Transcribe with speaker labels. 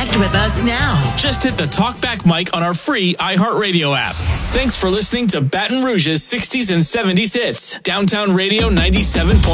Speaker 1: Connect with us now.
Speaker 2: Just hit the TalkBack mic on our free iHeartRadio app. Thanks for listening to Baton Rouge's 60s and 70s hits. Downtown Radio 97.